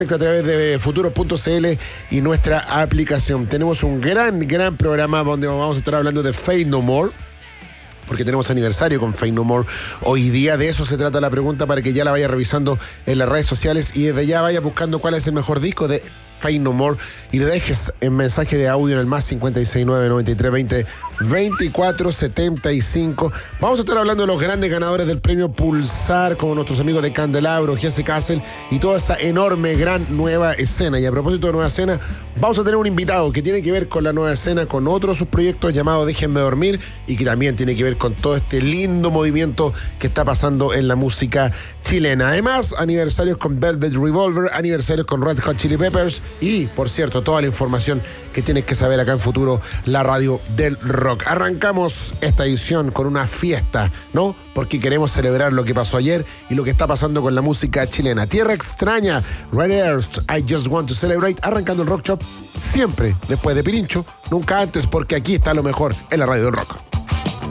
a través de futuro.cl y nuestra aplicación. Tenemos un gran programa donde vamos a estar hablando de Faith No More, porque tenemos aniversario con Faith No More. Hoy día de eso se trata la pregunta, para que ya la vaya revisando en las redes sociales y desde ya vaya buscando cuál es el mejor disco de Faith No More y le dejes en mensaje de audio en el más 569-9320-2475. Vamos a estar hablando de los grandes ganadores del premio Pulsar, como nuestros amigos de Candelabro, Jesse Castle y toda esa enorme, gran nueva escena. Y a propósito de nueva escena, vamos a tener un invitado que tiene que ver con la nueva escena, con otros sus proyectos llamado Déjenme Dormir, y que también tiene que ver con todo este lindo movimiento que está pasando en la música chilena. Además, aniversarios con Velvet Revolver, aniversarios con Red Hot Chili Peppers y, por cierto, toda la información que tienes que saber acá en Futuro, la radio del rock. Arrancamos esta edición con una fiesta, ¿no? Porque queremos celebrar lo que pasó ayer y lo que está pasando con la música chilena. Tierra Extraña, Red Earth, I Just Want to Celebrate, arrancando el Rock Shop siempre después de Pirincho, nunca antes, porque aquí está lo mejor en la radio del rock.